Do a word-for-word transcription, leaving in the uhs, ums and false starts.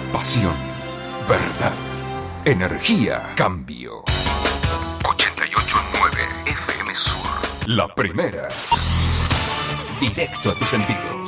Pasión, verdad, energía, cambio. ochenta y ocho punto nueve F M Sur. La primera. Directo a tus sentidos.